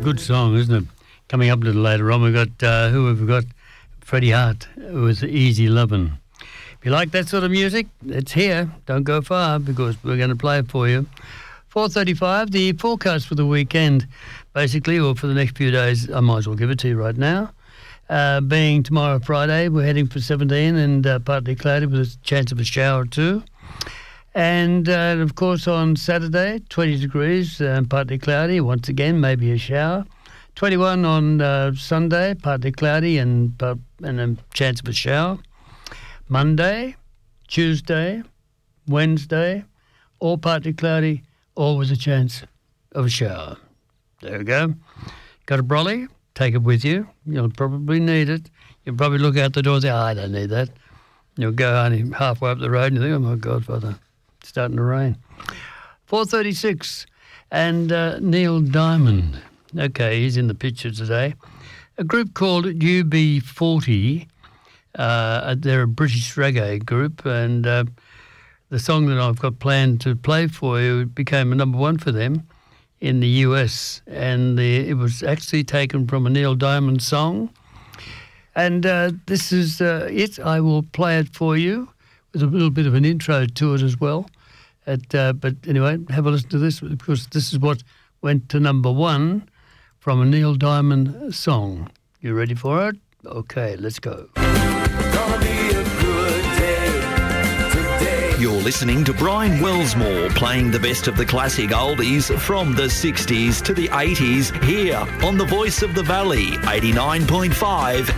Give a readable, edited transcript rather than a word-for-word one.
good song, isn't it? Coming up a little later on, we've got, who have we got? Freddie Hart with Easy Lovin'. If you like that sort of music, it's here. Don't go far because we're going to play it for you. 4:35, the forecast for the weekend, basically, or for the next few days, I might as well give it to you right now. Being tomorrow, Friday, we're heading for 17 and partly cloudy with a chance of a shower or two. And, of course, on Saturday, 20 degrees and partly cloudy. Once again, maybe a shower. 21 on Sunday, partly cloudy and a chance of a shower. Monday, Tuesday, Wednesday, all partly cloudy, all with a chance of a shower. There we go. Got a brolly? Take it with you. You'll probably need it. You'll probably look out the door and say, I don't need that. You'll go only halfway up the road and you think, oh, my God, Father, it's starting to rain. 4:36, and Neil Diamond. Okay, he's in the picture today. A group called UB40. They're a British reggae group, and the song that I've got planned to play for you became a number one for them in the US, and it was actually taken from a Neil Diamond song. And this is it. I will play it for you with a little bit of an intro to it as well. But anyway, have a listen to this because this is what went to number one from a Neil Diamond song. You ready for it? Okay, let's go. Gonna be a good day today. You're listening to Brian Wellsmore playing the best of the classic oldies from the 60s to the 80s here on the Voice of the Valley, 89.5